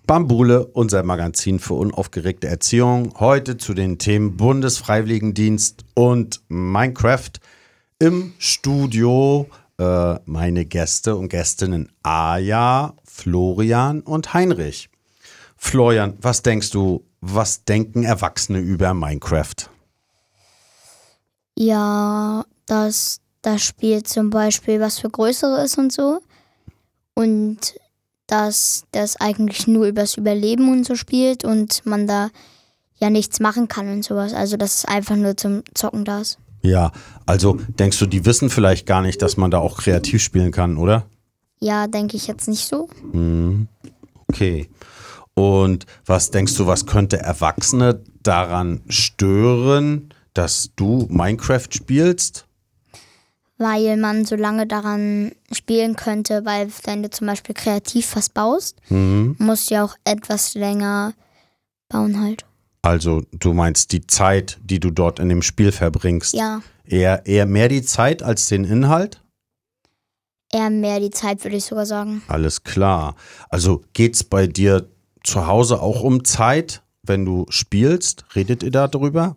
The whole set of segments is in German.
Bambule, unser Magazin für unaufgeregte Erziehung. Heute zu den Themen Bundesfreiwilligendienst und Minecraft. Im Studio meine Gäste und Gästinnen Aja, Florian und Heinrich. Florian, was denkst du, was denken Erwachsene über Minecraft? Ja, dass das Spiel zum Beispiel was für Größere ist und so. Und dass das eigentlich nur übers Überleben und so spielt und man da ja nichts machen kann und sowas. Also dass es einfach nur zum Zocken da ist. Ja, also denkst du, die wissen vielleicht gar nicht, dass man da auch kreativ spielen kann, oder? Ja, denke ich jetzt nicht so. Okay. Und was denkst du, was könnte Erwachsene daran stören, dass du Minecraft spielst? Weil man so lange daran spielen könnte, weil wenn du zum Beispiel kreativ was baust, musst du ja auch etwas länger bauen halt. Also du meinst die Zeit, die du dort in dem Spiel verbringst? Ja, Eher mehr die Zeit als den Inhalt? eher mehr die Zeit, würde ich sogar sagen. Alles klar. Also geht's bei dir zu Hause auch um Zeit, wenn du spielst? Redet ihr da drüber?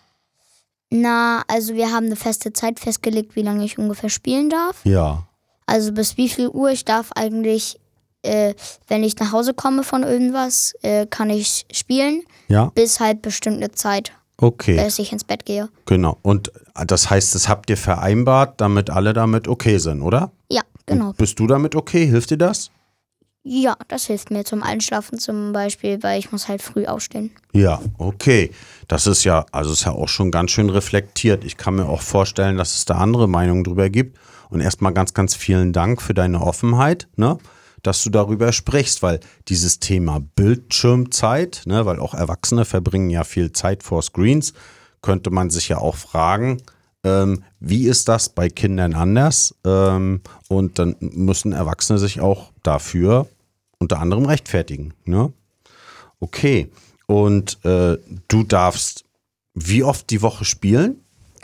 Na, also wir haben eine feste Zeit festgelegt, wie lange ich ungefähr spielen darf. Ja. Also bis wie viel Uhr ich darf eigentlich, wenn ich nach Hause komme von irgendwas, kann ich spielen. Ja? Bis halt bestimmte Zeit, Okay, bis ich ins Bett gehe. genau. Und das heißt, das habt ihr vereinbart, damit alle damit okay sind, oder? Ja, genau. Und bist du damit okay? Hilft dir das? Ja, das hilft mir zum Einschlafen zum Beispiel, weil ich muss halt früh aufstehen. Ja, okay. Das ist ja, also ist ja auch schon ganz schön reflektiert. Ich kann mir auch vorstellen, dass es da andere Meinungen drüber gibt. Und erstmal ganz, ganz vielen Dank für deine Offenheit, ne, dass du darüber sprichst, weil dieses Thema Bildschirmzeit, ne, weil auch Erwachsene verbringen ja viel Zeit vor Screens, könnte man sich ja auch fragen, wie ist das bei Kindern anders? Und dann müssen Erwachsene sich auch dafür unter anderem rechtfertigen. Ne? Okay. Und du darfst wie oft die Woche spielen?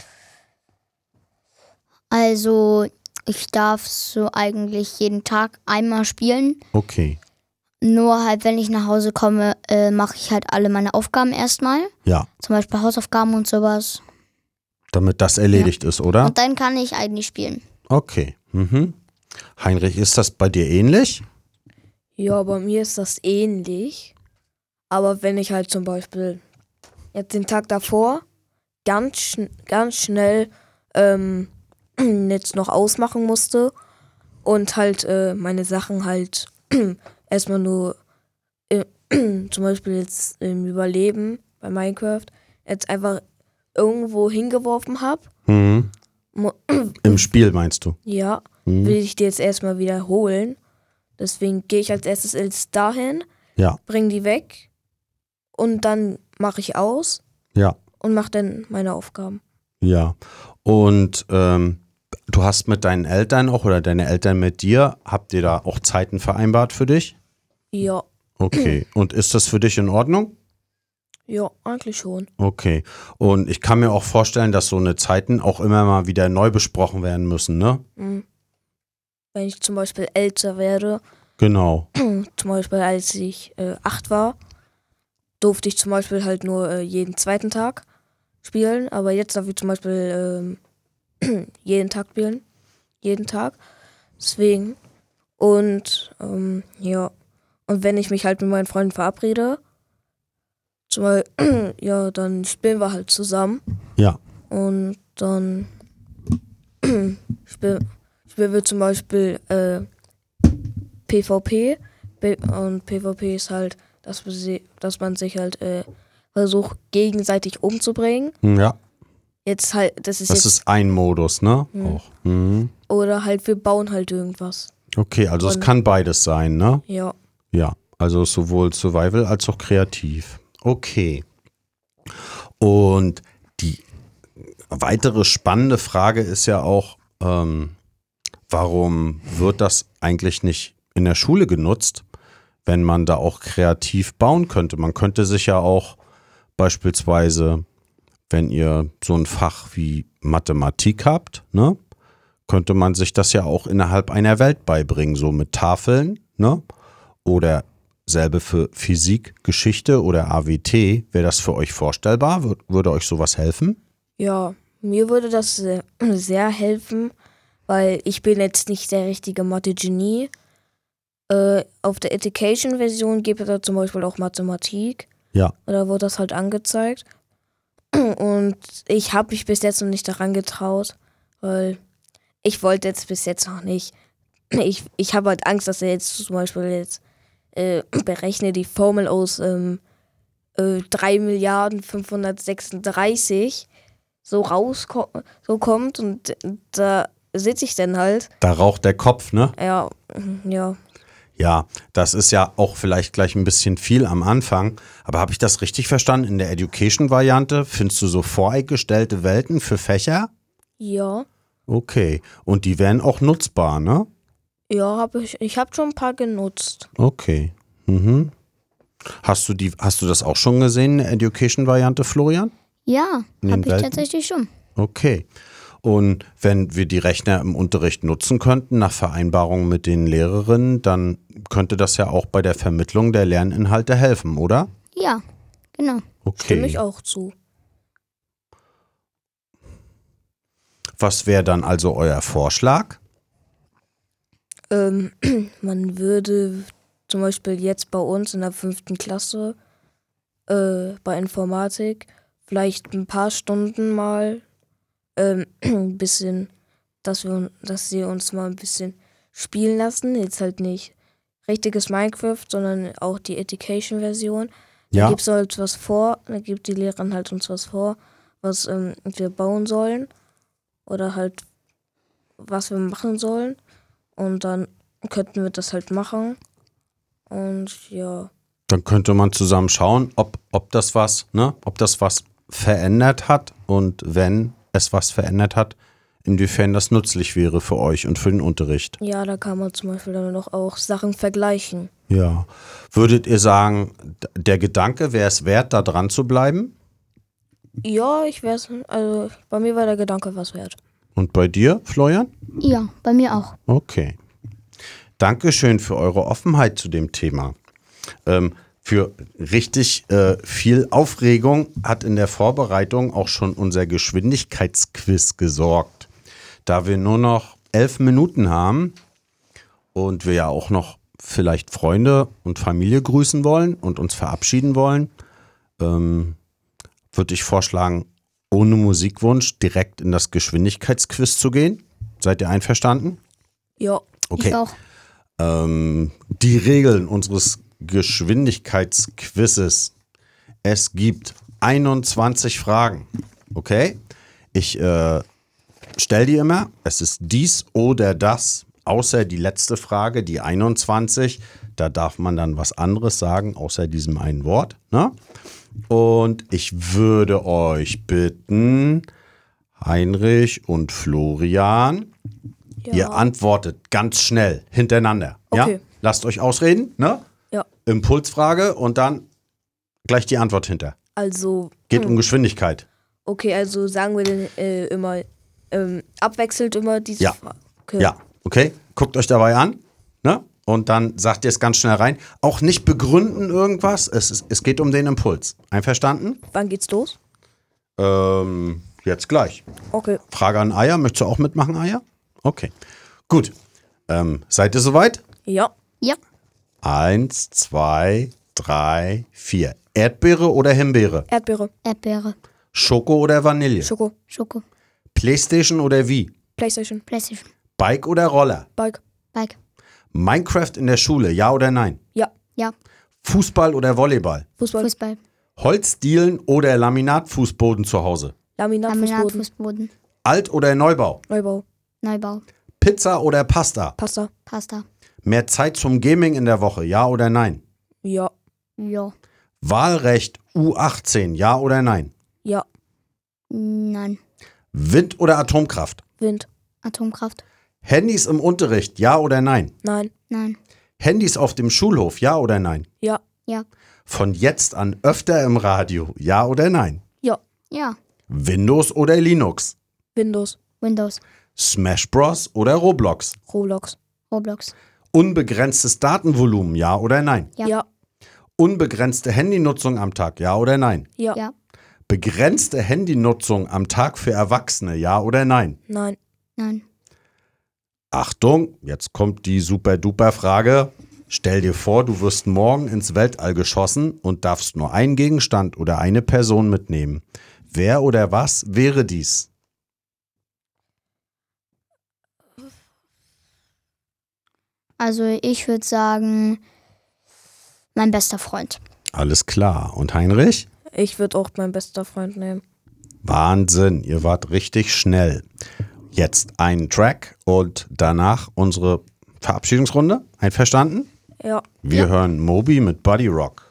Also ich darf so eigentlich jeden Tag einmal spielen. Okay. Nur halt, wenn ich nach Hause komme, mache ich halt alle meine Aufgaben erstmal. Ja, Zum Beispiel Hausaufgaben und sowas. damit das erledigt ist, oder? Und dann kann ich eigentlich spielen. Okay. Heinrich, ist das bei dir ähnlich? Ja, bei mir ist das ähnlich. Aber wenn ich halt zum Beispiel jetzt den Tag davor ganz schnell jetzt noch ausmachen musste und halt meine Sachen halt erstmal nur zum Beispiel jetzt im Überleben bei Minecraft jetzt einfach irgendwo hingeworfen habe. Im Spiel meinst du? Ja, will ich die jetzt erstmal wiederholen. Deswegen gehe ich als erstes jetzt dahin, Ja, bring die weg und dann mache ich aus ja, und mache dann meine Aufgaben. ja. Und du hast mit deinen Eltern auch oder deine Eltern mit dir, habt ihr da auch Zeiten vereinbart für dich? Ja, Okay. Und ist das für dich in Ordnung? ja, eigentlich schon. Okay. Und ich kann mir auch vorstellen, dass so eine Zeiten auch immer mal wieder neu besprochen werden müssen, ne? Wenn ich zum Beispiel älter werde, Genau. zum Beispiel als ich 8 war, durfte ich zum Beispiel halt nur jeden zweiten Tag spielen, aber jetzt darf ich zum Beispiel jeden Tag spielen. Jeden Tag. Deswegen. Und ja. Und wenn ich mich halt mit meinen Freunden verabrede, ja, dann spielen wir halt zusammen. Ja. Und dann spielen wir zum Beispiel PvP. Und PvP ist halt, dass man sich halt versucht, gegenseitig umzubringen. Ja. Jetzt halt, das Das ist ein Modus, ne? Auch. oder halt, wir bauen halt irgendwas. Okay, also es Und- kann beides sein, ne? Ja. Ja, also sowohl Survival als auch kreativ. Okay. Und die weitere spannende Frage ist ja auch, warum wird das eigentlich nicht in der Schule genutzt, wenn man da auch kreativ bauen könnte? Man könnte sich ja auch beispielsweise, wenn ihr so ein Fach wie Mathematik habt, ne, könnte man sich das ja auch innerhalb einer Welt beibringen, so mit Tafeln, ne? Oder selbe für Physik, Geschichte oder AWT. Wäre das für euch vorstellbar? Würde euch sowas helfen? Ja, mir würde das sehr helfen, weil ich bin jetzt nicht der richtige Mathe-Genie. Auf der Education-Version gibt es da zum Beispiel auch Mathematik. Ja. Da wurde das halt angezeigt. Und ich habe mich bis jetzt noch nicht daran getraut, weil ich wollte jetzt bis jetzt noch nicht. Ich habe halt Angst, dass er jetzt zum Beispiel jetzt berechne die Formel aus 3.536 so kommt und da sitze ich dann halt. Da raucht der Kopf, ne? Ja. Ja, das ist ja auch vielleicht gleich ein bisschen viel am Anfang. Aber habe ich das richtig verstanden? In der Education-Variante findest du so voreingestellte Welten für Fächer? Ja. Okay. Und die wären auch nutzbar, ne? Ja, ich habe schon ein paar genutzt. Okay. Mhm. Hast du das auch schon gesehen, eine Education-Variante, Florian? Ja, In habe den ich Welten? tatsächlich schon. Okay. Und wenn wir die Rechner im Unterricht nutzen könnten, nach Vereinbarung mit den Lehrerinnen, dann könnte das ja auch bei der Vermittlung der Lerninhalte helfen, oder? Ja, genau. Stimme Okay. ich auch zu. Was wäre dann also euer Vorschlag? Man würde zum Beispiel jetzt bei uns in der 5. Klasse bei Informatik vielleicht ein paar Stunden mal ein bisschen, dass sie uns mal ein bisschen spielen lassen. Jetzt halt nicht richtiges Minecraft, sondern auch die Education-Version. Da Ja. gibt es halt was vor, da gibt die Lehrerin halt uns was vor, was wir bauen sollen oder halt was wir machen sollen. Und dann könnten wir das halt machen. Und ja. Dann könnte man zusammen schauen, ob das was verändert hat und wenn es was verändert hat, inwiefern das nützlich wäre für euch und für den Unterricht. Ja, da kann man zum Beispiel dann noch auch Sachen vergleichen. Ja. Würdet ihr sagen, der Gedanke wäre es wert, da dran zu bleiben? Ja, also bei mir war der Gedanke was wert. Und bei dir, Florian? Ja, bei mir auch. Okay. Dankeschön für eure Offenheit zu dem Thema. Für richtig viel Aufregung hat in der Vorbereitung auch schon unser Geschwindigkeitsquiz gesorgt. Da wir nur noch 11 Minuten haben und wir ja auch noch vielleicht Freunde und Familie grüßen wollen und uns verabschieden wollen, würde ich vorschlagen, ohne Musikwunsch direkt in das Geschwindigkeitsquiz zu gehen. Seid ihr einverstanden? Ja. Okay. Ich auch. Die Regeln unseres Geschwindigkeitsquizzes. Es gibt 21 Fragen. Okay? Ich stelle die immer. Es ist dies oder das, außer die letzte Frage, die 21. Da darf man dann was anderes sagen, außer diesem einen Wort. Ne? Und ich würde euch bitten, Heinrich und Florian, Ja. ihr antwortet ganz schnell hintereinander. Okay. Ja? Lasst euch ausreden, ne? Ja. Impulsfrage und dann gleich die Antwort hinter. Also, Geht um Geschwindigkeit. okay, also sagen wir denn immer abwechselnd immer diese Ja. Frage. Okay. Ja, okay. Guckt euch dabei an, ne? Und dann sagt ihr es ganz schnell rein. Auch nicht begründen irgendwas. Es geht um den Impuls. Einverstanden? Wann geht's los? Jetzt gleich. Okay. Frage an Aya. Möchtest du auch mitmachen, Aya? Okay. Gut. Seid ihr soweit? Ja. Ja, 1, 2, 3, 4. Erdbeere oder Himbeere? Erdbeere. Erdbeere, Schoko oder Vanille? Schoko. Schoko, Playstation oder Wii? Playstation. Playstation, Bike oder Roller? Bike. Bike, Minecraft in der Schule, ja oder nein? Ja. ja, Fußball oder Volleyball? Fußball. Fußball, Holzdielen oder Laminatfußboden zu Hause? Laminatfußboden. Laminatfußboden, Alt- oder Neubau? Neubau. Neubau, Pizza oder Pasta? Pasta. Pasta, Mehr Zeit zum Gaming in der Woche, ja oder nein? Ja. ja, Wahlrecht U18, ja oder nein? Ja. nein, Wind- oder Atomkraft? Wind. Atomkraft, Handys im Unterricht, ja oder nein? Nein. nein, Handys auf dem Schulhof, ja oder nein? Ja. ja, Von jetzt an öfter im Radio, ja oder nein? Ja. ja, Windows oder Linux? Windows. Windows, Smash Bros. Oder Roblox? Roblox. Roblox, Unbegrenztes Datenvolumen, ja oder nein? Ja. Ja. Unbegrenzte Handynutzung am Tag, ja oder nein? Ja. Ja. Begrenzte Handynutzung am Tag für Erwachsene, ja oder nein? Nein. Nein. Achtung, jetzt kommt die super-duper-Frage. Stell dir vor, du wirst morgen ins Weltall geschossen und darfst nur einen Gegenstand oder eine Person mitnehmen. Wer oder was wäre dies? Also ich würde sagen, mein bester Freund. Alles klar. Und Heinrich? Ich würde auch meinen bester Freund nehmen. Wahnsinn, ihr wart richtig schnell. Jetzt einen Track und danach unsere Verabschiedungsrunde. Einverstanden? Ja. Wir hören Moby mit Buddy Rock.